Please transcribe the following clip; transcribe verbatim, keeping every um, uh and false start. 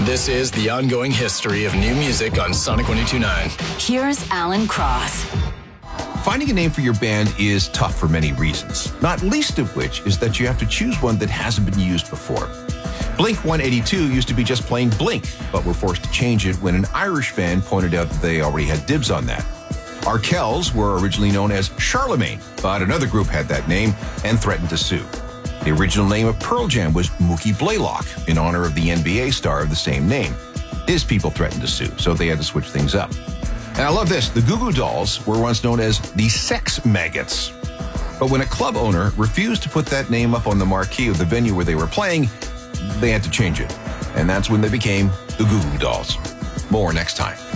This is the ongoing history of new music on Sonic one oh two point nine. Here's Alan Cross. Finding a name for your band is tough for many reasons, not least of which is that you have to choose one that hasn't been used before. Blink one eighty-two used to be just plain Blink, but were forced to change it when an Irish fan pointed out that they already had dibs on that. Arkells were originally known as Charlemagne, but another group had that name and threatened to sue. The original name of Pearl Jam was Mookie Blaylock, in honor of the N B A star of the same name. His people threatened to sue, so they had to switch things up. And I love this. The Goo Goo Dolls were once known as the Sex Maggots. But when a club owner refused to put that name up on the marquee of the venue where they were playing, they had to change it. And that's when they became the Goo Goo Dolls. More next time.